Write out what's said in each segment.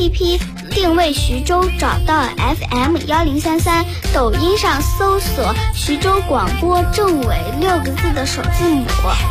APP 定位徐州，找到 FM1033，抖音上搜索徐州广播正尾6个字的首字母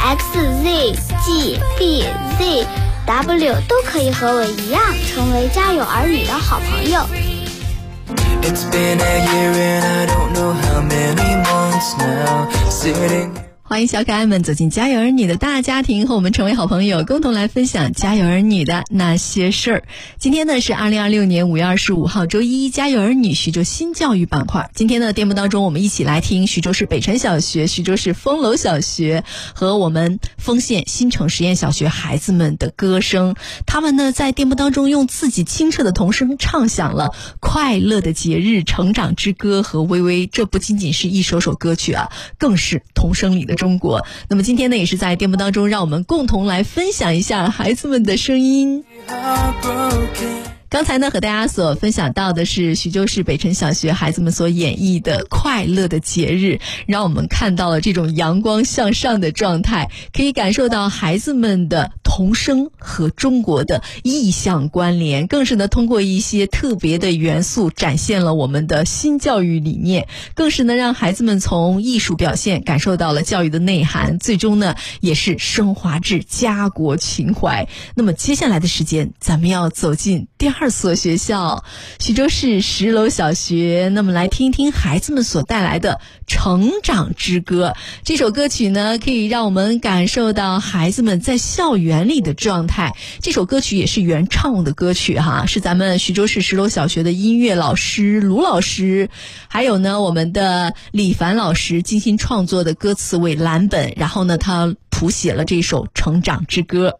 XZGBZW 都可以和我一样成为家有儿女的好朋友。 It's been a year and I don't know how many months now sitting。 欢迎小可爱们走进家有儿女的大家庭，和我们成为好朋友，共同来分享家有儿女的那些事儿。今天呢是2026年5月25号周一，家有儿女徐州新教育板块。今天的节目当中，我们一起来听徐州市北辰小学、徐州市枫楼小学和我们丰县新城实验小学孩子们的歌声。他们呢在节目当中用自己清澈的童声唱响了快乐的节日、成长之歌和微微。这不仅仅是一首首歌曲啊，更是童声里的中国。那么今天呢也是在节目当中，让我们共同来分享一下孩子们的声音。刚才呢和大家所分享到的是徐州市北辰小学孩子们所演绎的快乐的节日，让我们看到了这种阳光向上的状态，可以感受到孩子们的童声和中国的意象关联，更是呢通过一些特别的元素展现了我们的新教育理念，更是呢让孩子们从艺术表现感受到了教育的内涵，最终呢也是升华至家国情怀。那么接下来的时间，咱们要走进第2所学校，徐州市10楼小学。那么来听一听孩子们所带来的成长之歌。这首歌曲呢可以让我们感受到孩子们在校园里的状态。这首歌曲也是原唱的歌曲哈，是咱们徐州市10楼小学的音乐老师卢老师，还有呢我们的李凡老师精心创作的歌词为蓝本，然后呢他谱写了这首成长之歌。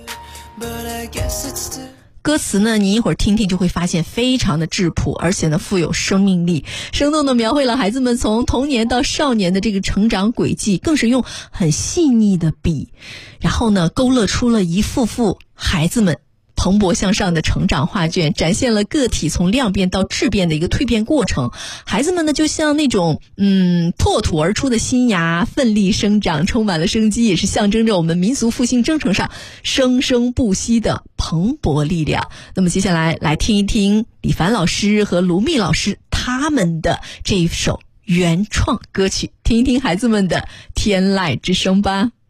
歌词呢你一会儿听听就会发现非常的质朴，而且呢富有生命力，生动地描绘了孩子们从童年到少年的这个成长轨迹，更是用很细腻的笔，然后呢勾勒出了一幅幅孩子们蓬勃向上的成长画卷，展现了个体从量变到质变的一个蜕变过程。孩子们呢就像那种破土而出的新芽，奋力生长，充满了生机，也是象征着我们民族复兴征程上生生不息的蓬勃力量。那么接下来来听一听李凡老师和卢密老师他们的这一首原创歌曲，听一听孩子们的天籁之声吧。